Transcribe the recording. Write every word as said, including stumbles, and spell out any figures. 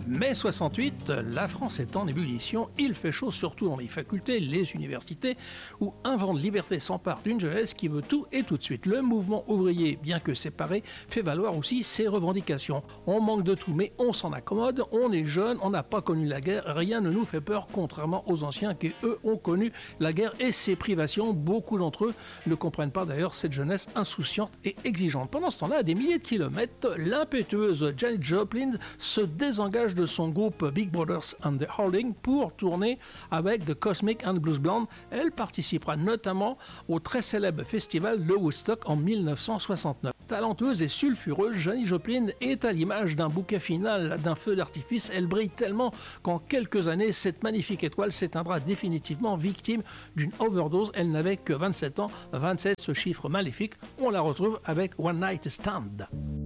mai soixante-huit, la France est en ébullition, il fait chaud surtout dans les facultés, les universités, où un vent de liberté s'empare d'une jeunesse qui veut tout et tout de suite. Le mouvement ouvrier, bien que séparé, fait valoir aussi ses revendications. On manque de tout, mais on s'en accommode, on est jeune, on n'a pas connu la guerre, rien ne nous fait peur, contrairement aux anciens qui, eux, ont connu la guerre et ses privations. Beaucoup d'entre eux ne comprennent pas d'ailleurs cette jeunesse insouciante et exigeante. Pendant ce temps-là, à des milliers de kilomètres, l'impétueuse Janis Joplin se désengage de son groupe Big Brothers and the Holding pour tourner avec The Cosmic and Blues Band. Elle participera notamment au très célèbre festival de Woodstock en dix-neuf cent soixante-neuf. Talentueuse et sulfureuse, Janis Joplin est à l'image d'un bouquet final, d'un feu d'artifice. Elle brille tellement qu'en quelques années, cette magnifique étoile s'éteindra définitivement, victime d'une overdose. Elle n'avait que vingt-sept ans, vingt-sept, ce chiffre maléfique. On la retrouve avec One Night Stand.